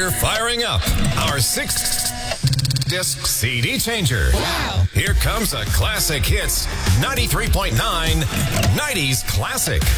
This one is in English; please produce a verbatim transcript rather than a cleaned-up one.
We're firing up our sixth disc C D changer. Wow. Here comes a classic hits ninety-three point nine nineties classic.